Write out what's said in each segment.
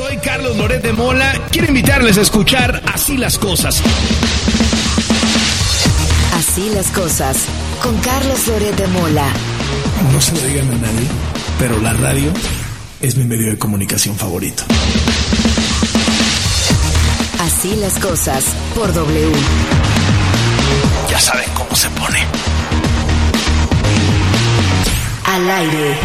Soy Carlos Loret de Mola. Quiero invitarles a escuchar Así las Cosas. Así las Cosas, con Carlos Loret de Mola. No se lo digan a nadie, pero la radio es mi medio de comunicación favorito. Así las Cosas, por W. Ya saben cómo se pone. Al aire.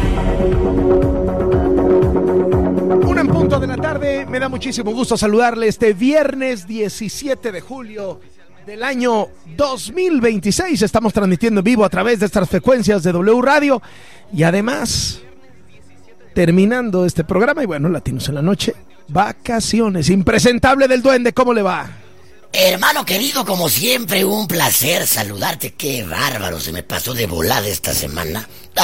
1 en punto de la tarde, me da muchísimo gusto saludarle este viernes 17 de julio del año 2026. Estamos transmitiendo en vivo a través de estas frecuencias de W Radio y además, terminando este programa, y bueno, Latinos en la Noche, vacaciones. Impresentable del Duende, ¿cómo le va? Hermano querido, como siempre, un placer saludarte. Qué bárbaro, se me pasó de volada esta semana.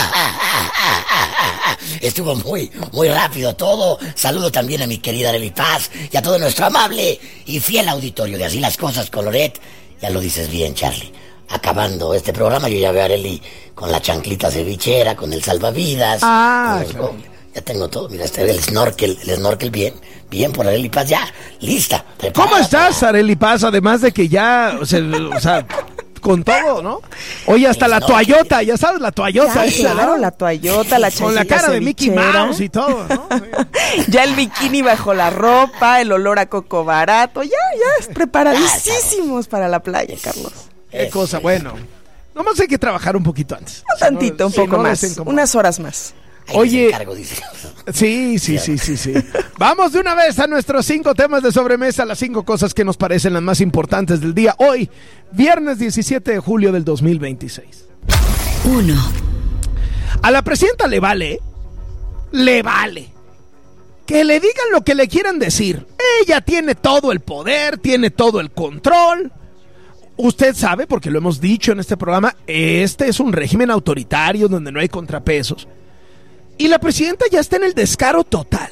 Estuvo muy rápido todo. Saludo también a mi querida Arely Paz y a todo nuestro amable y fiel auditorio de Así las Cosas con Loret. Ya lo dices bien, Charlie. Acabando este programa, yo ya veo a Arely con la chanclita cevichera, con el salvavidas. Claro. Ya tengo todo, mira, el snorkel bien por Arely Paz, ya, lista. ¿Cómo estás, Arely Paz? Además de que ya, o sea, con todo, ¿no? Oye, hasta la toallota, ya sabes, la toallota. Claro, la toallota, la chanclita con la cara de Mickey cevichera. Mouse y todo, ¿no? Ya el bikini bajo la ropa, el olor a coco barato, ya, preparadísimos para la playa, Carlos. Qué cosa, bueno. Nomás hay que trabajar un poquito antes. Un tantito, un poco más, unas horas más. Ahí Oye, encargo, dice. Sí. Vamos de una vez a nuestros 5 temas de sobremesa, las 5 cosas que nos parecen las más importantes del día. Hoy, viernes 17 de julio del 2026. 1. A la presidenta le vale que le digan lo que le quieran decir. Ella tiene todo el poder, tiene todo el control. Usted sabe, porque lo hemos dicho en este programa, este es un régimen autoritario donde no hay contrapesos. Y la presidenta ya está en el descaro total.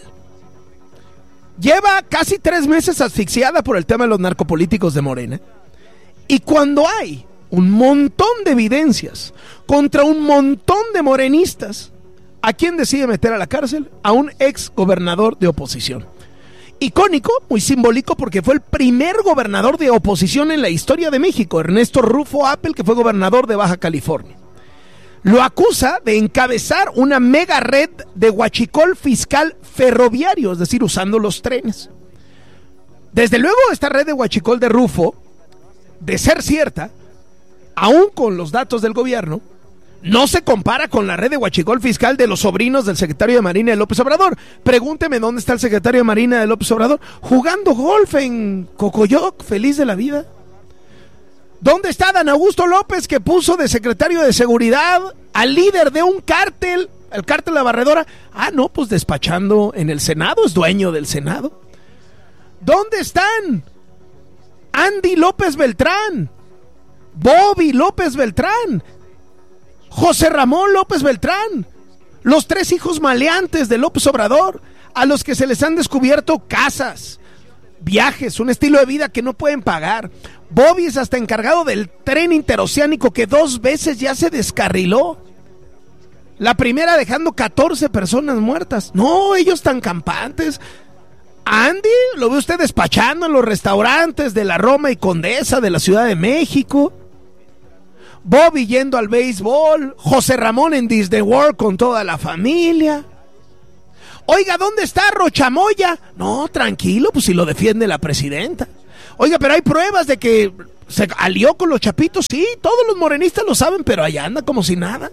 Lleva casi 3 meses asfixiada por el tema de los narcopolíticos de Morena. Y cuando hay un montón de evidencias contra un montón de morenistas, ¿a quién decide meter a la cárcel? A un ex gobernador de oposición. Icónico, muy simbólico, porque fue el primer gobernador de oposición en la historia de México, Ernesto Rufo Appel, que fue gobernador de Baja California. Lo acusa de encabezar una mega red de huachicol fiscal ferroviario, es decir, usando los trenes. Desde luego, esta red de huachicol de Rufo, de ser cierta, aún con los datos del gobierno, no se compara con la red de huachicol fiscal de los sobrinos del secretario de Marina de López Obrador. Pregúnteme dónde está el secretario de Marina de López Obrador, jugando golf en Cocoyoc, feliz de la vida. ¿Dónde está Dan Augusto López, que puso de secretario de Seguridad al líder de un cártel, el cártel La Barredora? No, pues despachando en el Senado, es dueño del Senado. ¿Dónde están Andy López Beltrán, Bobby López Beltrán, José Ramón López Beltrán, los 3 hijos maleantes de López Obrador, a los que se les han descubierto casas, viajes, un estilo de vida que no pueden pagar? Bobby es hasta encargado del tren interoceánico que 2 veces ya se descarriló. La primera dejando 14 personas muertas. No, ellos tan campantes. Andy, lo ve usted despachando en los restaurantes de la Roma y Condesa de la Ciudad de México. Bobby yendo al béisbol. José Ramón en Disney World con toda la familia. Oiga, ¿dónde está Rochamoya? No, tranquilo, pues si lo defiende la presidenta. Oiga, pero hay pruebas de que se alió con los chapitos. Sí, todos los morenistas lo saben, pero allá anda como si nada.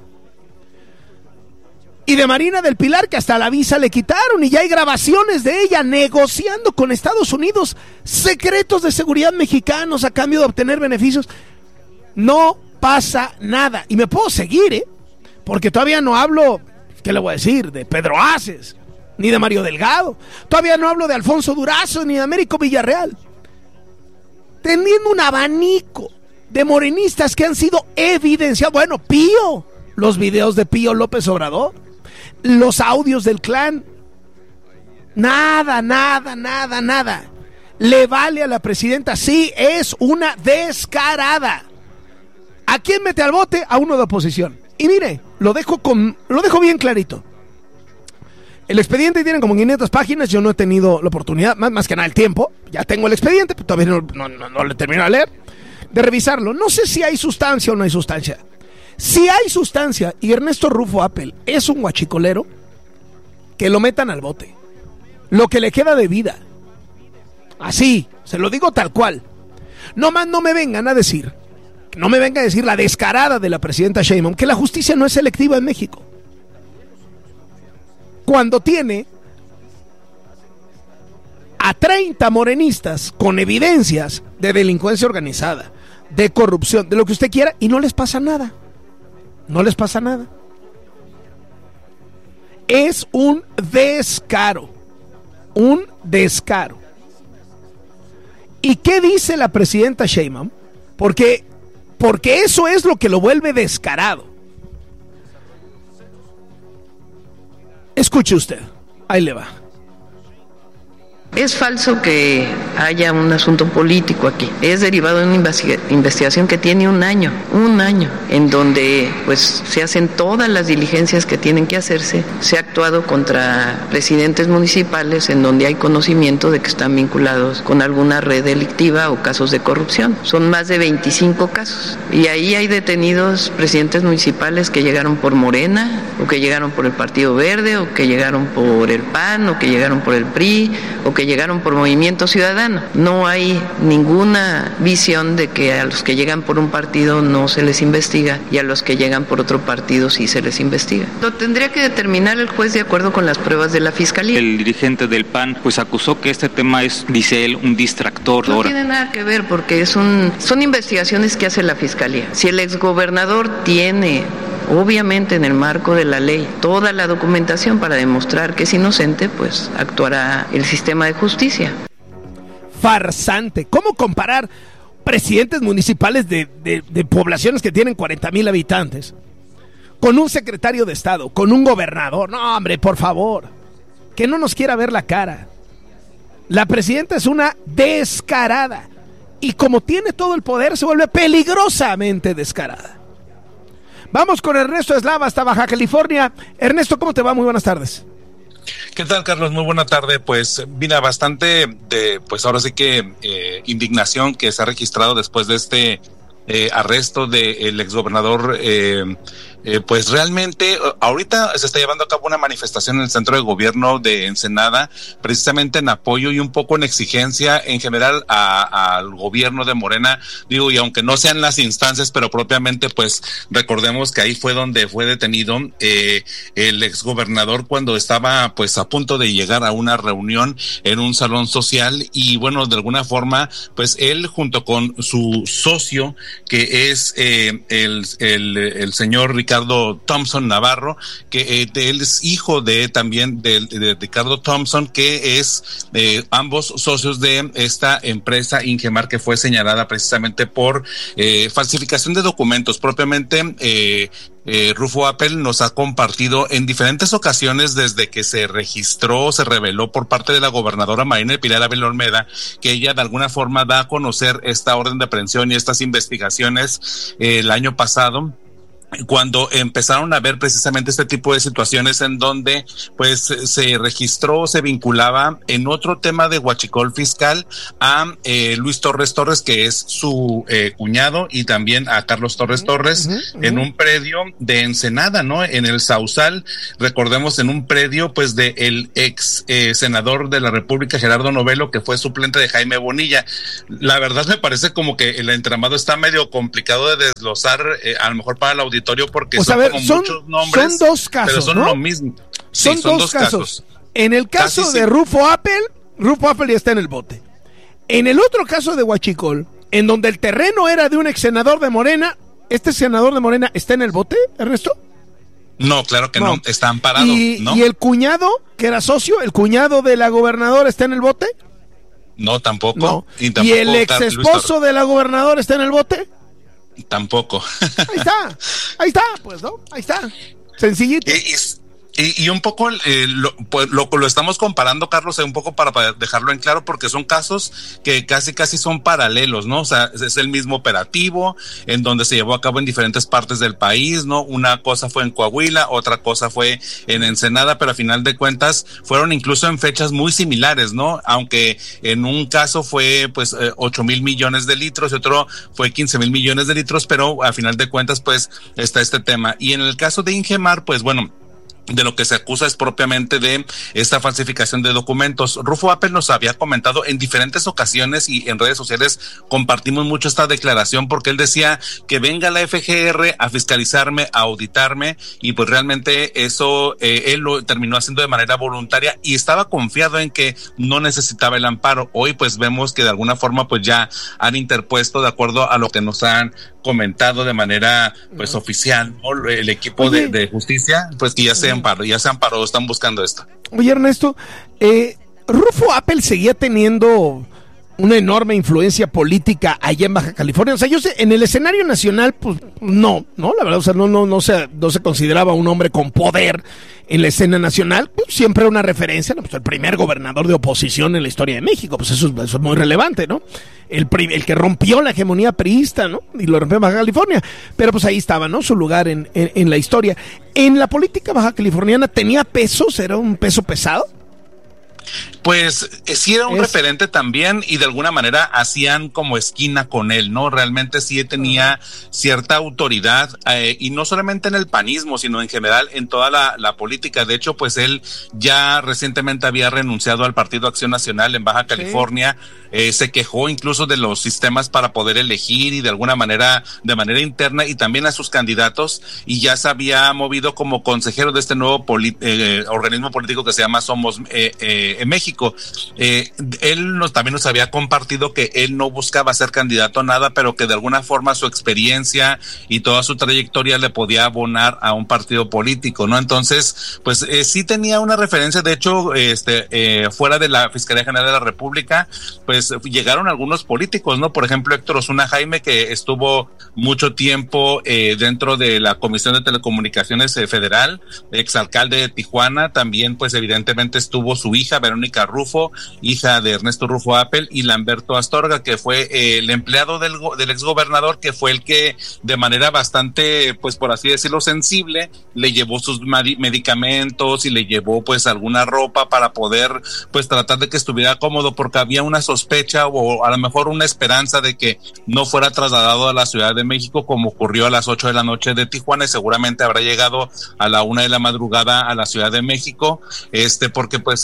Y de Marina del Pilar, que hasta la visa le quitaron, y ya hay grabaciones de ella negociando con Estados Unidos secretos de seguridad mexicanos a cambio de obtener beneficios. No pasa nada. Y me puedo seguir, porque todavía no hablo, ¿qué le voy a decir? De Pedro Aces, ni de Mario Delgado. Todavía no hablo de Alfonso Durazo, ni de Américo Villarreal. Teniendo un abanico de morenistas que han sido evidenciados. Bueno, Pío, los videos de Pío López Obrador, los audios del clan. Nada. Le vale a la presidenta. Sí, es una descarada. ¿A quién mete al bote? A uno de oposición. Y mire, lo dejo bien clarito. El expediente tiene como 500 páginas, yo no he tenido la oportunidad, más que nada el tiempo, ya tengo el expediente, pero todavía no lo termino de leer, de revisarlo. No sé si hay sustancia o no hay sustancia. Si hay sustancia y Ernesto Rufo Appel es un guachicolero, que lo metan al bote. Lo que le queda de vida. Así, se lo digo tal cual. No me vengan a decir, la descarada de la presidenta Sheinbaum, que la justicia no es selectiva en México. Cuando tiene a 30 morenistas con evidencias de delincuencia organizada, de corrupción, de lo que usted quiera, y no les pasa nada. No les pasa nada. Es un descaro. Un descaro. ¿Y qué dice la presidenta Sheinbaum? Porque eso es lo que lo vuelve descarado. Escuche usted, ahí le va. Es falso que haya un asunto político aquí. Es derivado de una investigación que tiene un año, en donde pues se hacen todas las diligencias que tienen que hacerse. Se ha actuado contra presidentes municipales en donde hay conocimiento de que están vinculados con alguna red delictiva o casos de corrupción. Son más de 25 casos. Y ahí hay detenidos presidentes municipales que llegaron por Morena, o que llegaron por el Partido Verde, o que llegaron por el PAN, o que llegaron por el PRI, o que llegaron por Movimiento Ciudadano. No hay ninguna visión de que a los que llegan por un partido no se les investiga y a los que llegan por otro partido sí se les investiga. Lo tendría que determinar el juez de acuerdo con las pruebas de la Fiscalía. El dirigente del PAN pues acusó que este tema es, dice él, un distractor. No tiene nada que ver porque son investigaciones que hace la Fiscalía. Si el exgobernador tiene, obviamente en el marco de la ley, toda la documentación para demostrar que es inocente, pues actuará el sistema de justicia. Farsante. ¿Cómo comparar presidentes municipales de poblaciones que tienen 40,000 habitantes con un secretario de Estado, con un gobernador? No, hombre, por favor, que no nos quiera ver la cara. La presidenta es una descarada y como tiene todo el poder se vuelve peligrosamente descarada. Vamos con Ernesto Eslava hasta Baja California. Ernesto, ¿cómo te va? Muy buenas tardes. ¿Qué tal, Carlos? Muy buena tarde. Pues mira, bastante de, pues ahora sí que indignación que se ha registrado después de este arresto del exgobernador. Pues realmente ahorita se está llevando a cabo una manifestación en el centro de gobierno de Ensenada, precisamente en apoyo y un poco en exigencia en general al gobierno de Morena, digo, y aunque no sean las instancias, pero propiamente pues recordemos que ahí fue donde fue detenido el exgobernador cuando estaba pues a punto de llegar a una reunión en un salón social y bueno, de alguna forma pues él junto con su socio que es el señor Ricardo Thompson Navarro, que él es hijo de Ricardo Thompson, que es ambos socios de esta empresa Ingemar, que fue señalada precisamente por falsificación de documentos. Propiamente Rufo Appel nos ha compartido en diferentes ocasiones desde que se reveló por parte de la gobernadora Marina del Pilar Ávila Olmeda que ella de alguna forma da a conocer esta orden de aprehensión y estas investigaciones el año pasado, cuando empezaron a ver precisamente este tipo de situaciones en donde pues se registró, se vinculaba en otro tema de huachicol fiscal a Luis Torres, que es su cuñado, y también a Carlos Torres en un predio de Ensenada, ¿no? En el Sausal, recordemos, en un predio pues de el ex senador de la República, Gerardo Novelo, que fue suplente de Jaime Bonilla. La verdad me parece como que el entramado está medio complicado de desglosar, a lo mejor para la audiencia, porque son muchos nombres, son dos casos, pero son, ¿no?, lo mismo. Sí, son dos casos. En el caso casi de Rufo Appel ya está en el bote. En el otro caso de huachicol, en donde el terreno era de un ex senador de Morena, ¿este senador de Morena está en el bote, Ernesto? No, claro que no, está amparado. ¿No? ¿Y el cuñado, que era socio, el cuñado de la gobernadora, está en el bote? No, tampoco. No. ¿Y el ex esposo de la gobernadora está en el bote? Tampoco. Ahí está, pues, ¿no? Ahí está. Sencillito. Y un poco lo estamos comparando, Carlos, un poco para dejarlo en claro, porque son casos que casi son paralelos, ¿no? O sea, es el mismo operativo en donde se llevó a cabo en diferentes partes del país, ¿no? Una cosa fue en Coahuila, otra cosa fue en Ensenada, pero a final de cuentas fueron incluso en fechas muy similares, ¿no? Aunque en un caso fue pues 8,000 millones de litros y otro fue 15,000 millones de litros, pero a final de cuentas pues está este tema. Y en el caso de Ingemar, pues bueno, de lo que se acusa es propiamente de esta falsificación de documentos. Rufo Appel nos había comentado en diferentes ocasiones y en redes sociales compartimos mucho esta declaración, porque él decía que venga la FGR a fiscalizarme, a auditarme, y pues realmente eso él lo terminó haciendo de manera voluntaria y estaba confiado en que no necesitaba el amparo. Hoy pues vemos que de alguna forma pues ya han interpuesto, de acuerdo a lo que nos han comentado de manera pues oficial, ¿no? El equipo de justicia, pues que ya se amparó, están buscando esto. Oye, Ernesto, Rufo Appel seguía teniendo una enorme influencia política allá en Baja California. O sea, yo sé, en el escenario nacional, pues no, la verdad, o sea, no se consideraba un hombre con poder en la escena nacional. Pues siempre una referencia, ¿no? Pues el primer gobernador de oposición en la historia de México, pues eso es muy relevante, ¿no? El que rompió la hegemonía priista, ¿no? Y lo rompió en Baja California. Pero pues ahí estaba, ¿no? Su lugar en la historia. En la política baja californiana, ¿tenía pesos? ¿Era un peso pesado? Pues sí era un referente también, y de alguna manera hacían como esquina con él, ¿no? Realmente sí tenía cierta autoridad, y no solamente en el panismo, sino en general en toda la política. De hecho, pues él ya recientemente había renunciado al Partido Acción Nacional en Baja California. Se quejó incluso de los sistemas para poder elegir y de alguna manera, de manera interna, y también a sus candidatos, y ya se había movido como consejero de este nuevo organismo político que se llama Somos México. Él también nos había compartido que él no buscaba ser candidato a nada, pero que de alguna forma su experiencia y toda su trayectoria le podía abonar a un partido político, ¿no? Entonces, pues sí tenía una referencia. De hecho, fuera de la Fiscalía General de la República, pues llegaron algunos políticos, ¿no? Por ejemplo, Héctor Osuna Jaime, que estuvo mucho tiempo dentro de la Comisión de Telecomunicaciones Federal, exalcalde de Tijuana. También, pues evidentemente estuvo su hija, Verónica Rufo, hija de Ernesto Rufo Appel, y Lamberto Astorga, que fue el empleado del exgobernador, que fue el que de manera bastante, pues por así decirlo, sensible, le llevó sus medicamentos y le llevó pues alguna ropa para poder pues tratar de que estuviera cómodo, porque había una sospecha o a lo mejor una esperanza de que no fuera trasladado a la Ciudad de México, como ocurrió a las 8 de la noche de Tijuana, y seguramente habrá llegado a la 1 de la madrugada a la Ciudad de México, porque pues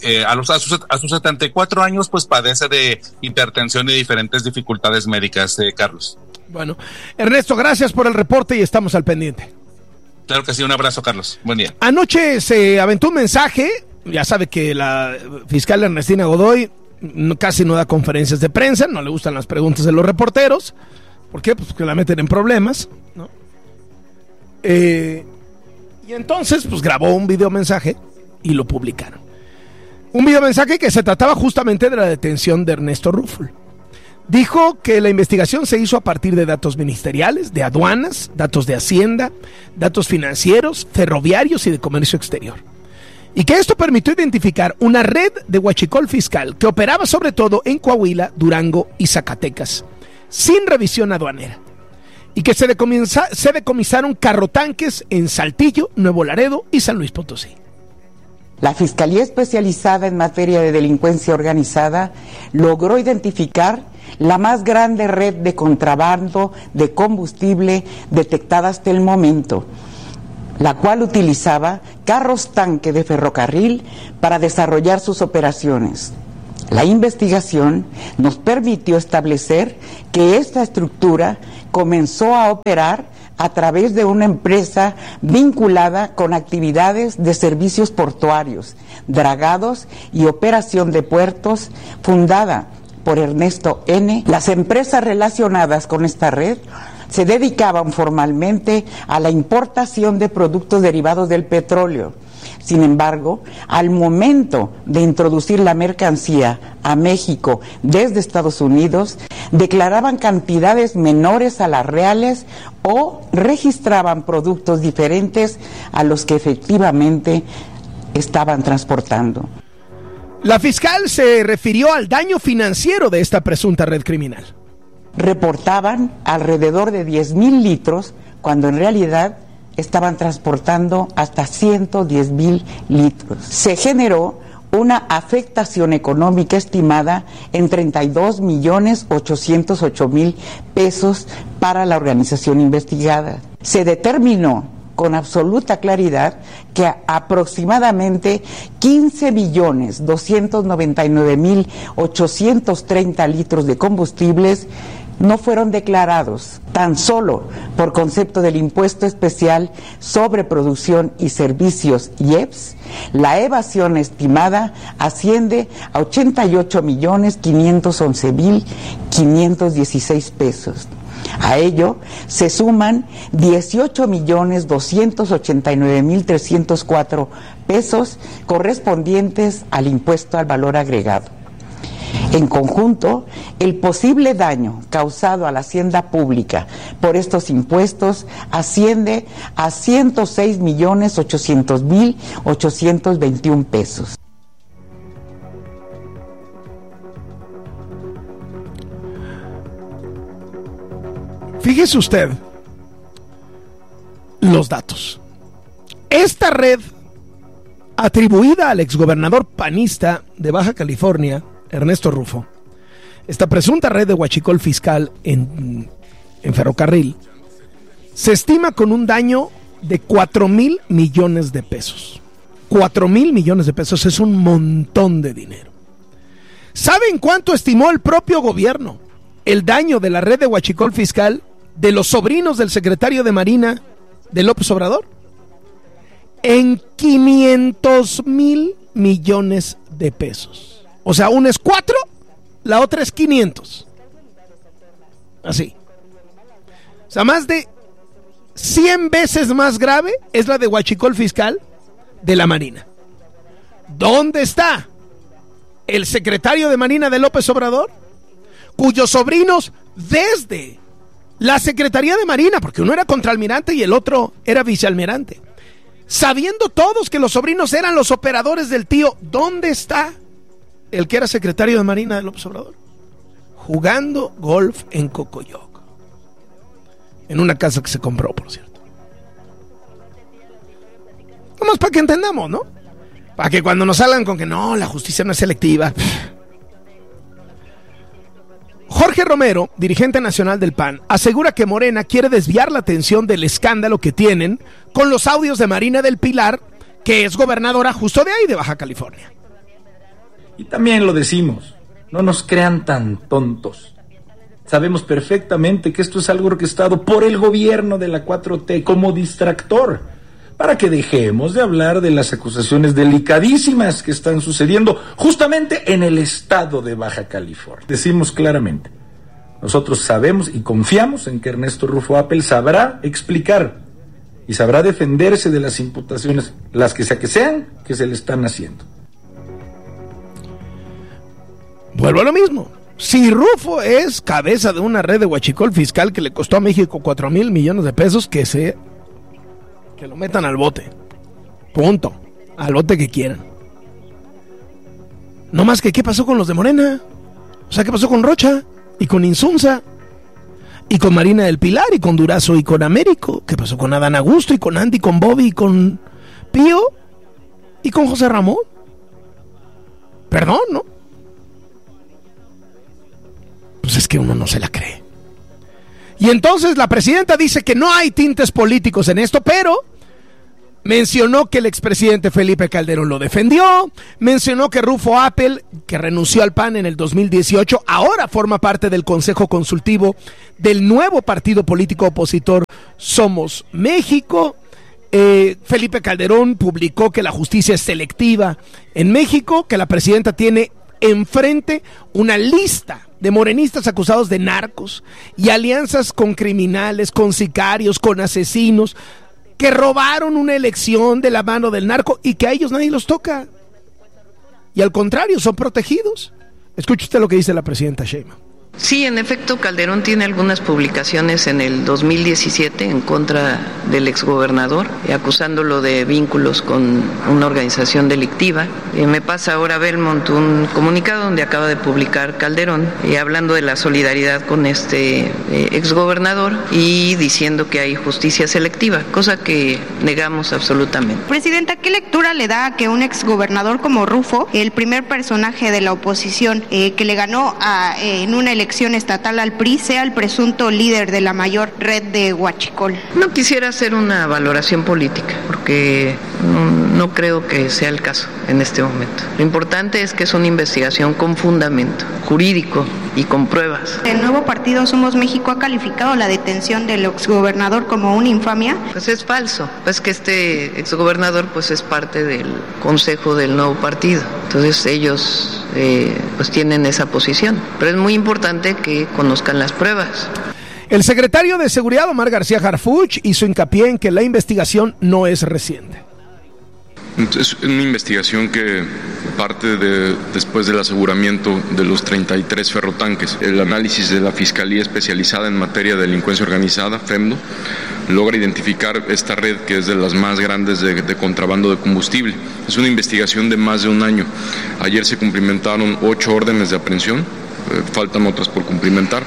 a sus 74 años pues padece de hipertensión y diferentes dificultades médicas, Carlos. Bueno, Ernesto, gracias por el reporte y estamos al pendiente. Claro que sí, un abrazo, Carlos. Buen día. Anoche se aventó un mensaje, ya sabe que la fiscal Ernestina Godoy casi no da conferencias de prensa, no le gustan las preguntas de los reporteros. ¿Por qué? Pues que la meten en problemas, ¿no? Y entonces pues grabó un videomensaje y lo publicaron. Un videomensaje que se trataba justamente de la detención de Ernesto Rufo. Dijo que la investigación se hizo a partir de datos ministeriales, de aduanas, datos de Hacienda, datos financieros, ferroviarios y de comercio exterior. Y que esto permitió identificar una red de huachicol fiscal que operaba sobre todo en Coahuila, Durango y Zacatecas, sin revisión aduanera. Y que se decomisaron carrotanques en Saltillo, Nuevo Laredo y San Luis Potosí. La Fiscalía Especializada en Materia de Delincuencia Organizada logró identificar la más grande red de contrabando de combustible detectada hasta el momento, la cual utilizaba carros tanque de ferrocarril para desarrollar sus operaciones. La investigación nos permitió establecer que esta estructura comenzó a operar a través de una empresa vinculada con actividades de servicios portuarios, dragados y operación de puertos, fundada por Ernesto N. Las empresas relacionadas con esta red se dedicaban formalmente a la importación de productos derivados del petróleo, Sin embargo, al momento de introducir la mercancía a México desde Estados Unidos, declaraban cantidades menores a las reales o registraban productos diferentes a los que efectivamente estaban transportando. La fiscal se refirió al daño financiero de esta presunta red criminal. Reportaban alrededor de 10,000 litros, cuando en realidad estaban transportando hasta 110,000 litros. Se generó una afectación económica estimada en 32,808,000 pesos para la organización investigada. Se determinó con absoluta claridad que aproximadamente 15,299,830 litros de combustibles no fueron declarados, tan solo por concepto del impuesto especial sobre producción y servicios IEPS. La evasión estimada asciende a 88,511,516 pesos. A ello se suman 18,289,304 pesos correspondientes al impuesto al valor agregado. En conjunto, el posible daño causado a la hacienda pública por estos impuestos asciende a 106,800,821 pesos. Fíjese usted los datos. Esta red, atribuida al exgobernador panista de Baja California, Ernesto Rufo, esta presunta red de huachicol fiscal en ferrocarril, se estima con un daño de 4,000 millones de pesos. 4,000 millones de pesos es un montón de dinero. ¿Saben cuánto estimó el propio gobierno el daño de la red de huachicol fiscal de los sobrinos del secretario de Marina de López Obrador? En 500,000 millones de pesos. O sea, una es 4, la otra es 500. Así. O sea, más de 100 veces más grave es la de huachicol fiscal de la Marina. ¿Dónde está el secretario de Marina de López Obrador? Cuyos sobrinos desde la Secretaría de Marina, porque uno era contraalmirante y el otro era vicealmirante, sabiendo todos que los sobrinos eran los operadores del tío, ¿dónde está el que era secretario de Marina de López Obrador? Jugando golf en Cocoyoc, en una casa que se compró, por cierto. Nomás para que entendamos, ¿no? Para que cuando nos salgan con que no, la justicia no es selectiva. Jorge Romero, dirigente nacional del PAN, asegura que Morena quiere desviar la atención del escándalo que tienen con los audios de Marina del Pilar, que es gobernadora justo de ahí, de Baja California. Y también lo decimos, no nos crean tan tontos. Sabemos perfectamente que esto es algo orquestado por el gobierno de la 4T como distractor, para que dejemos de hablar de las acusaciones delicadísimas que están sucediendo justamente en el estado de Baja California. Decimos claramente, nosotros sabemos y confiamos en que Ernesto Rufo Appel sabrá explicar y sabrá defenderse de las imputaciones, las que sean, que se le están haciendo. Vuelvo a lo mismo. Si Rufo es cabeza de una red de huachicol fiscal que le costó a México 4,000 millones de pesos, que lo metan al bote. Punto. Al bote que quieran. No más que ¿qué pasó con los de Morena? O sea, ¿qué pasó con Rocha? Y con Insunza. Y con Marina del Pilar, y con Durazo, y con Américo. ¿Qué pasó con Adán Augusto, y con Andy, y con Bobby, y con Pío? ¿Y con José Ramón? Perdón, ¿no? Pues es que uno no se la cree. Y entonces la presidenta dice que no hay tintes políticos en esto, pero mencionó que el expresidente Felipe Calderón lo defendió, mencionó que Rufo Appel, que renunció al PAN en el 2018, ahora forma parte del Consejo Consultivo del nuevo partido político opositor Somos México. Felipe Calderón publicó que la justicia es selectiva en México, que la presidenta tiene enfrente una lista de morenistas acusados de narcos y alianzas con criminales, con sicarios, con asesinos. que robaron una elección de la mano del narco y que a ellos nadie los toca. Y al contrario, son protegidos. Escuche usted lo que dice la presidenta Sheinbaum. Sí, en efecto, Calderón tiene algunas publicaciones en el 2017 en contra del exgobernador, acusándolo de vínculos con una organización delictiva. Me pasa ahora Belmont un comunicado donde acaba de publicar Calderón, hablando de la solidaridad con este exgobernador y diciendo que hay justicia selectiva, cosa que negamos absolutamente. Presidenta, ¿qué lectura le da a que un exgobernador como Rufo, el primer personaje de la oposición que le ganó en una elección estatal al PRI, sea el presunto líder de la mayor red de huachicol? No quisiera hacer una valoración política, porque no creo que sea el caso en este momento. Lo importante es que es una investigación con fundamento jurídico y con pruebas. ¿El nuevo partido Somos México ha calificado la detención del exgobernador como una infamia? Pues es falso, pues que este exgobernador pues es parte del consejo del nuevo partido, entonces ellos pues tienen esa posición, pero es muy importante que conozcan las pruebas. El secretario de Seguridad, Omar García Harfuch, hizo hincapié en que la investigación no es reciente. Es una investigación que parte después del aseguramiento de los 33 ferrotanques. El análisis de la Fiscalía Especializada en Materia de Delincuencia Organizada, FEMDO, logra identificar esta red que es de las más grandes de contrabando de combustible. Es una investigación de más de un año. Ayer se cumplimentaron 8 órdenes de aprehensión, faltan otras por cumplimentar.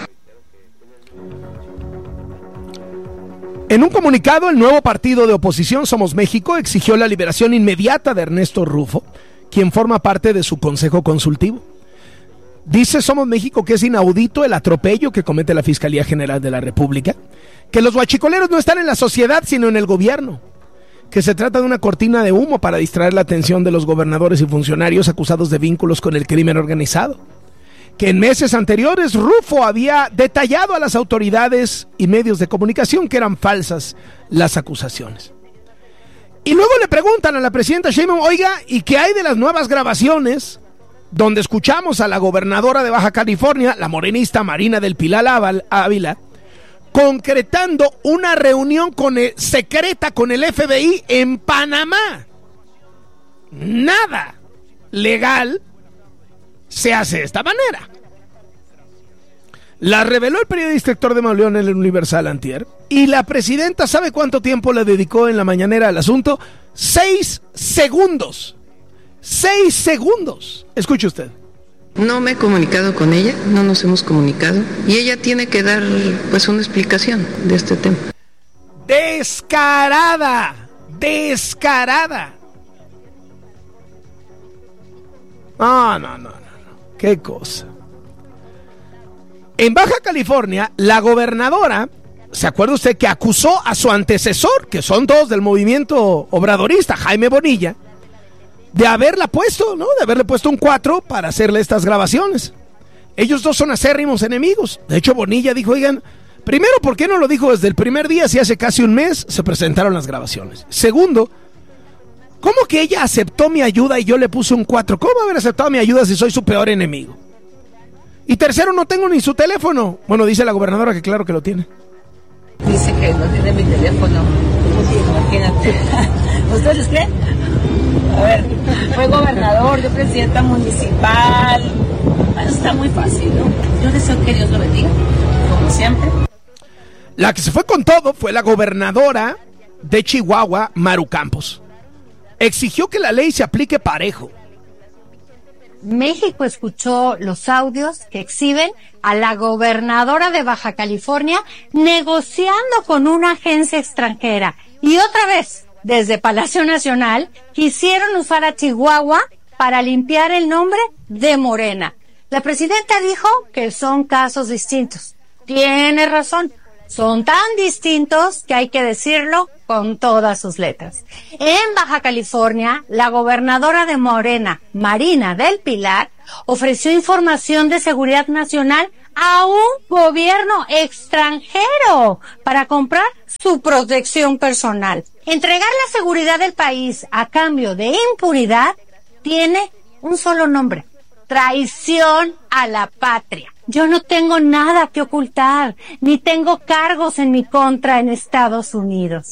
En un comunicado, el nuevo partido de oposición Somos México exigió la liberación inmediata de Ernesto Rufo, quien forma parte de su consejo consultivo. Dice Somos México que es inaudito el atropello que comete la Fiscalía General de la República, que los huachicoleros no están en la sociedad sino en el gobierno, que se trata de una cortina de humo para distraer la atención de los gobernadores y funcionarios acusados de vínculos con el crimen organizado, que en meses anteriores Rufo había detallado a las autoridades y medios de comunicación que eran falsas las acusaciones. Y luego le preguntan a la presidenta Sheinbaum, oiga, ¿y qué hay de las nuevas grabaciones donde escuchamos a la gobernadora de Baja California, la morenista Marina del Pilar Ávila, concretando una reunión secreta con el FBI en Panamá? Nada legal se hace de esta manera. La reveló el periodista Héctor de Mauleón en el Universal antier, y la presidenta, ¿sabe cuánto tiempo le dedicó en la mañanera al asunto? 6 segundos. 6 segundos. Escuche usted. No me he comunicado con ella, no nos hemos comunicado, y ella tiene que dar pues una explicación de este tema. Descarada. No. Qué cosa. En Baja California, la gobernadora, ¿se acuerda usted que acusó a su antecesor, que son todos del movimiento obradorista, Jaime Bonilla, de haberle puesto un 4 para hacerle estas grabaciones? Ellos dos son acérrimos enemigos. De hecho, Bonilla dijo, oigan, primero, ¿por qué no lo dijo desde el primer día si hace casi un mes se presentaron las grabaciones? Segundo, ¿cómo que ella aceptó mi ayuda y yo le puse un 4? ¿Cómo haber aceptado mi ayuda si soy su peor enemigo? Y tercero, no tengo ni su teléfono. Bueno, dice la gobernadora que claro que lo tiene. Dice que no tiene mi teléfono. Imagínate. ¿Ustedes creen? A ver, fue gobernador, yo presidenta municipal. Bueno, está muy fácil, ¿no? Yo deseo que Dios lo bendiga, como siempre. La que se fue con todo fue la gobernadora de Chihuahua, Maru Campos. Exigió que la ley se aplique parejo. México escuchó los audios que exhiben a la gobernadora de Baja California negociando con una agencia extranjera. Y otra vez, desde Palacio Nacional, quisieron usar a Chihuahua para limpiar el nombre de Morena. La presidenta dijo que son casos distintos. Tiene razón. Son tan distintos que hay que decirlo con todas sus letras. En Baja California, la gobernadora de Morena, Marina del Pilar, ofreció información de seguridad nacional a un gobierno extranjero para comprar su protección personal. Entregar la seguridad del país a cambio de impunidad tiene un solo nombre: traición a la patria. Yo no tengo nada que ocultar, ni tengo cargos en mi contra en Estados Unidos.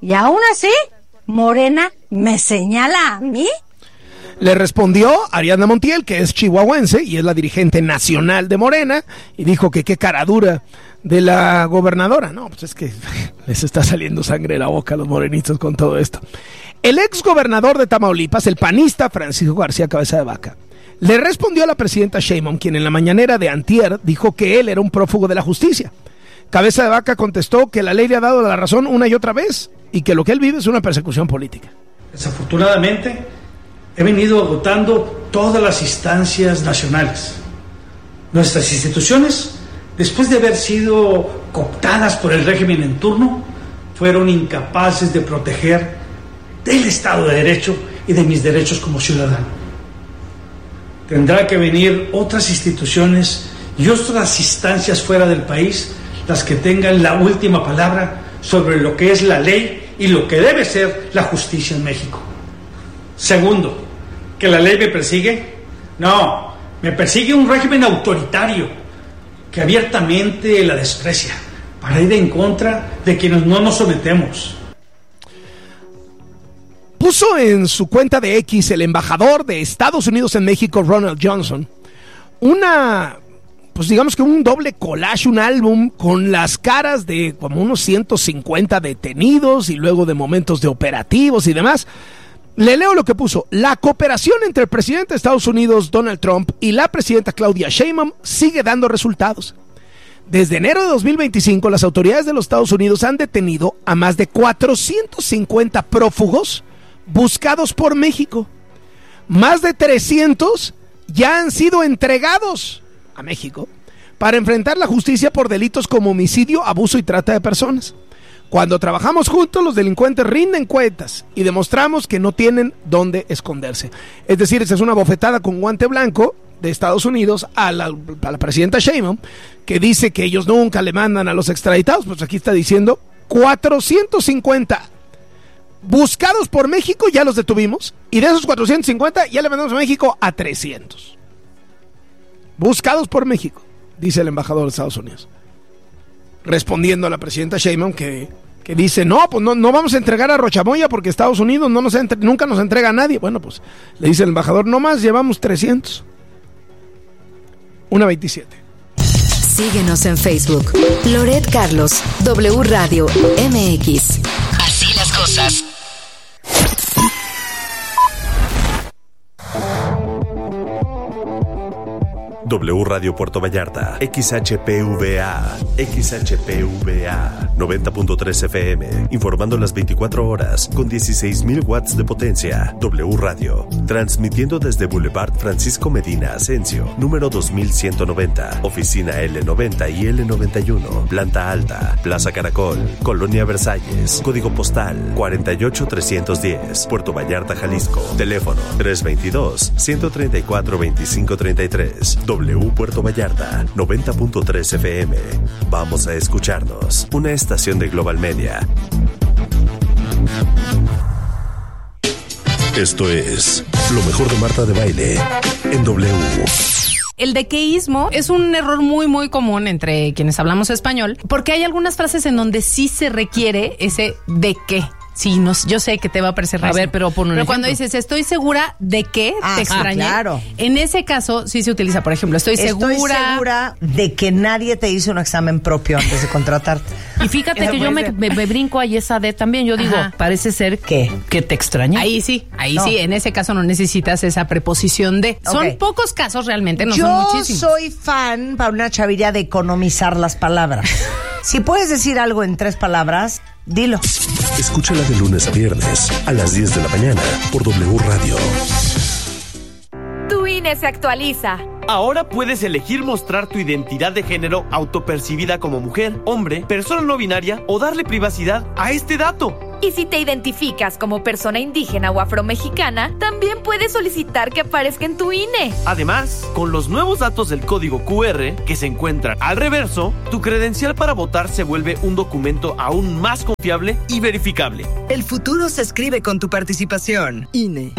Y aún así, Morena me señala a mí. Le respondió Ariadna Montiel, que es chihuahuense y es la dirigente nacional de Morena, y dijo que qué cara dura de la gobernadora. No, pues es que les está saliendo sangre de la boca a los morenistas con todo esto. El ex gobernador de Tamaulipas, el panista Francisco García Cabeza de Vaca, le respondió a la presidenta Sheinbaum, quien en la mañanera de antier dijo que él era un prófugo de la justicia. Cabeza de Vaca contestó que la ley le ha dado la razón una y otra vez y que lo que él vive es una persecución política. Desafortunadamente, he venido agotando todas las instancias nacionales. Nuestras instituciones, después de haber sido cooptadas por el régimen en turno, fueron incapaces de proteger del Estado de Derecho y de mis derechos como ciudadano. Tendrá que venir otras instituciones y otras instancias fuera del país las que tengan la última palabra sobre lo que es la ley y lo que debe ser la justicia en México. Segundo, ¿que la ley me persigue? No, me persigue un régimen autoritario que abiertamente la desprecia para ir en contra de quienes no nos sometemos. Puso en su cuenta de X el embajador de Estados Unidos en México, Ronald Johnson, pues digamos que un doble collage, un álbum con las caras de como unos 150 detenidos y luego de momentos de operativos y demás. Le leo lo que puso: la cooperación entre el presidente de Estados Unidos, Donald Trump, y la presidenta Claudia Sheinbaum sigue dando resultados. Desde enero de 2025, las autoridades de los Estados Unidos han detenido a más de 450 prófugos buscados por México. Más de 300 ya han sido entregados a México para enfrentar la justicia por delitos como homicidio, abuso y trata de personas. Cuando trabajamos juntos, los delincuentes rinden cuentas y demostramos que no tienen dónde esconderse. Es decir, esa es una bofetada con guante blanco de Estados Unidos a la presidenta Sheinbaum, que dice que ellos nunca le mandan a los extraditados. Pues aquí está diciendo 450 buscados por México, ya los detuvimos, y de esos 450 ya le mandamos a México a 300. Buscados por México, dice el embajador de Estados Unidos, respondiendo a la presidenta Sheinbaum que dice, no, pues no vamos a entregar a Rochamoya porque Estados Unidos nunca nos entrega a nadie. Bueno, pues le dice el embajador, no más, llevamos 300. 1:27. Síguenos en Facebook. Loret Carlos, W Radio MX. Así las cosas. W Radio Puerto Vallarta, XHPVA, 90.3 FM, informando las 24 horas con 16,000 watts de potencia. W Radio, transmitiendo desde Boulevard Francisco Medina Asensio, número 2190, oficina L90 y L91, planta alta, Plaza Caracol, Colonia Versalles, código postal 48310, Puerto Vallarta, Jalisco, teléfono 322-134-2533. W Puerto Vallarta, 90.3 FM. Vamos a escucharnos. Una estación de Global Media. Esto es lo mejor de Marta de Baile en W. El dequeísmo es un error muy, muy común entre quienes hablamos español, porque hay algunas frases en donde sí se requiere ese de qué. Sí, yo sé que te va a parecer raro. A ver, pero pon un ejemplo. Cuando dices, estoy segura de que te extrañé. Claro. En ese caso, sí se utiliza, por ejemplo, estoy segura de que nadie te hizo un examen propio antes de contratarte. Y fíjate que yo me brinco ahí esa de también. Yo digo, parece ser que te extrañé. Ahí sí, en ese caso no necesitas esa preposición de. Okay. Son pocos casos realmente, no son muchísimos. Yo soy fan, Paulina Chaviria, de economizar las palabras. Si puedes decir algo en 3 palabras, dilo. Escúchala de lunes a viernes a las 10 de la mañana por W Radio. Tu INE se actualiza. Ahora puedes elegir mostrar tu identidad de género autopercibida como mujer, hombre, persona no binaria o darle privacidad a este dato. Y si te identificas como persona indígena o afromexicana, también puedes solicitar que aparezca en tu INE. Además, con los nuevos datos del código QR que se encuentran al reverso, tu credencial para votar se vuelve un documento aún más confiable y verificable. El futuro se escribe con tu participación. INE.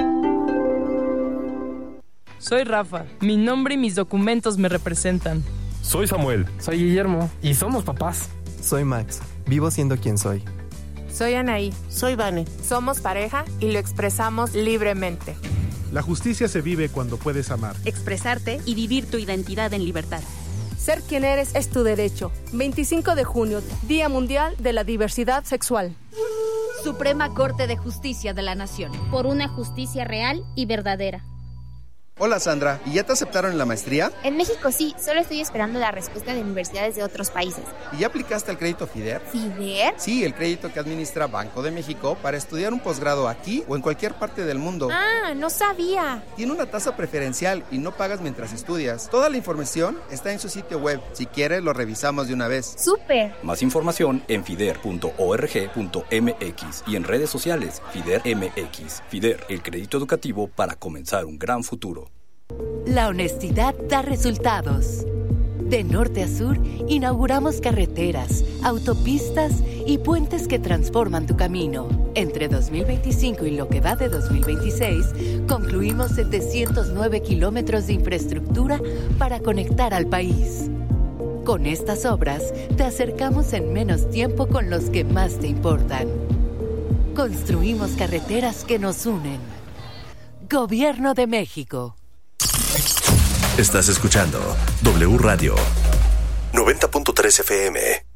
Soy Rafa. Mi nombre y mis documentos me representan. Soy Samuel. Soy Guillermo. Y somos papás. Soy Max. Vivo siendo quien soy. Soy Anaí. Soy Vane. Somos pareja y lo expresamos libremente. La justicia se vive cuando puedes amar. Expresarte y vivir tu identidad en libertad. Ser quien eres es tu derecho. 25 de junio, Día Mundial de la Diversidad Sexual. Suprema Corte de Justicia de la Nación. Por una justicia real y verdadera. Hola Sandra, ¿y ya te aceptaron en la maestría? En México sí, solo estoy esperando la respuesta de universidades de otros países. ¿Y ya aplicaste al crédito FIDER? ¿FIDER? Sí, el crédito que administra Banco de México para estudiar un posgrado aquí o en cualquier parte del mundo. Ah, no sabía. Tiene una tasa preferencial y no pagas mientras estudias. Toda la información está en su sitio web. Si quieres, lo revisamos de una vez. ¡Súper! Más información en fider.org.mx y en redes sociales FIDER MX. FIDER, el crédito educativo para comenzar un gran futuro. La honestidad da resultados. De norte a sur, inauguramos carreteras, autopistas y puentes que transforman tu camino. Entre 2025 y lo que va de 2026, concluimos 709 kilómetros de infraestructura para conectar al país. Con estas obras, te acercamos en menos tiempo con los que más te importan. Construimos carreteras que nos unen. Gobierno de México. Estás escuchando W Radio 90.3 FM.